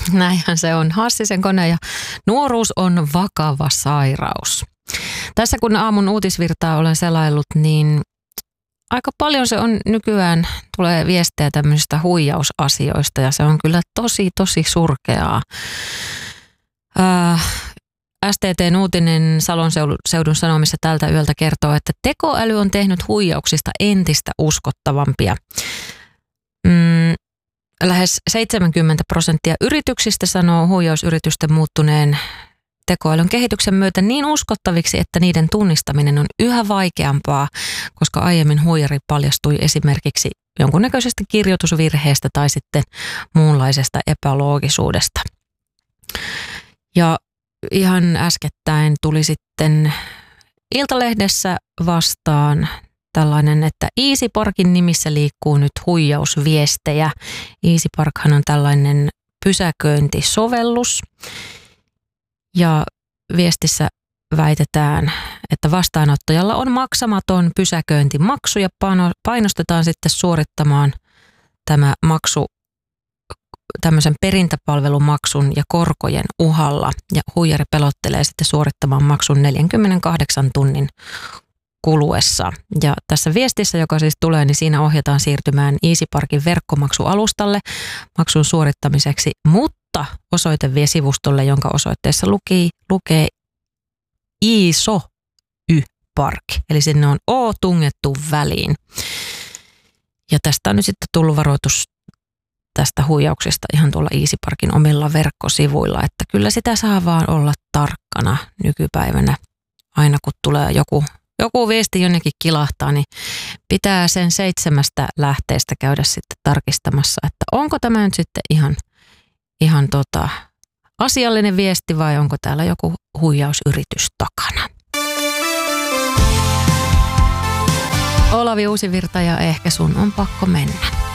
Näinhän se on. Hassisen kone ja nuoruus on vakava sairaus. Tässä kun aamun uutisvirtaa olen selaillut, niin aika paljon se on nykyään, tulee viestejä tämmöisistä huijausasioista ja se on kyllä tosi surkeaa. STT:n uutinen Salon seudun Sanomissa tältä yöltä kertoo, että tekoäly on tehnyt huijauksista entistä uskottavampia. Lähes 70% yrityksistä sanoo huijausyritysten muuttuneen tekoälyn kehityksen myötä niin uskottaviksi, että niiden tunnistaminen on yhä vaikeampaa, koska aiemmin huijari paljastui esimerkiksi jonkunnäköisestä kirjoitusvirheestä tai sitten muunlaisesta epäloogisuudesta. Ja ihan äskettäin tuli sitten Iltalehdessä vastaan tällainen, että EasyParkin nimissä liikkuu nyt huijausviestejä. EasyParkhan on tällainen pysäköintisovellus ja viestissä väitetään, että vastaanottajalla on maksamaton pysäköintimaksu ja painostetaan sitten suorittamaan tämä maksu tämmöisen perintäpalvelumaksun ja korkojen uhalla ja huijari pelottelee sitten suorittamaan maksun 48 tunnin kuluessa. Ja tässä viestissä, joka siis tulee, niin siinä ohjataan siirtymään EasyParkin verkkomaksualustalle maksun suorittamiseksi, mutta osoite vie sivustolle, jonka osoitteessa lukee ISO-Y-Park, eli sinne on O tungettu väliin. Ja tästä on nyt sitten tullut varoitus tästä huijauksesta ihan tuolla EasyParkin omilla verkkosivuilla, että kyllä sitä saa vaan olla tarkkana nykypäivänä. Aina kun tulee joku viesti jonnekin kilahtaa, niin pitää sen 7 lähteestä käydä sitten tarkistamassa, että onko tämä nyt sitten ihan asiallinen viesti vai onko täällä joku huijausyritys takana. Olavi Uusivirta ja ehkä sun on pakko mennä.